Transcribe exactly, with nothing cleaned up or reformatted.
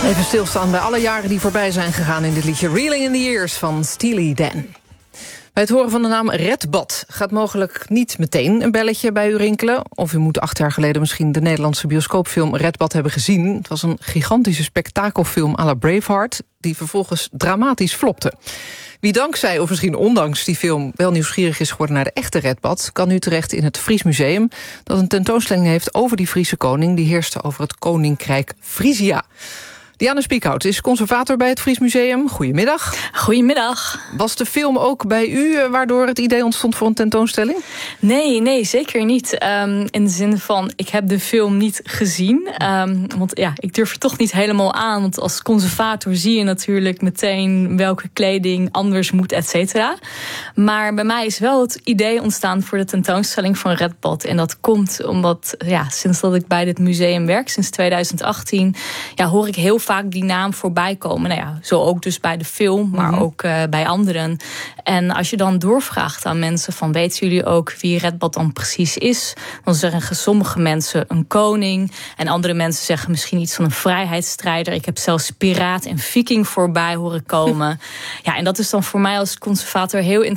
Even stilstaan bij alle jaren die voorbij zijn gegaan in dit liedje Reeling in the Years van Steely Dan. Bij het horen van de naam Redbad gaat mogelijk niet meteen een belletje bij u rinkelen. Of u moet acht jaar geleden misschien de Nederlandse bioscoopfilm Redbad hebben gezien. Het was een gigantische spektakelfilm à la Braveheart, die vervolgens dramatisch flopte. Wie dankzij, of misschien ondanks die film, wel nieuwsgierig is geworden naar de echte Redbad, kan nu terecht in het Fries Museum, dat een tentoonstelling heeft over die Friese koning, die heerste over het koninkrijk Frisia. Diana Spiekhout is conservator bij het Fries Museum. Goedemiddag. Goedemiddag. Was de film ook bij u waardoor het idee ontstond voor een tentoonstelling? Nee, nee, zeker niet. Um, in de zin van, ik heb de film niet gezien. Um, want ja, ik durf er toch niet helemaal aan. Want als conservator zie je natuurlijk meteen welke kleding anders moet, et cetera. Maar bij mij is wel het idee ontstaan voor de tentoonstelling van Redbad. En dat komt omdat, ja, sinds dat ik bij dit museum werk, sinds twintig achttien, ja, hoor ik heel vaak die naam voorbij komen. Nou ja, zo ook dus bij de film, maar mm-hmm. ook uh, bij anderen. En als je dan doorvraagt aan mensen van, weten jullie ook wie Redbad dan precies is? Dan zeggen sommige mensen een koning. En andere mensen zeggen misschien iets van een vrijheidsstrijder. Ik heb zelfs piraat en viking voorbij horen komen. Ja, en dat is dan voor mij als conservator heel interessant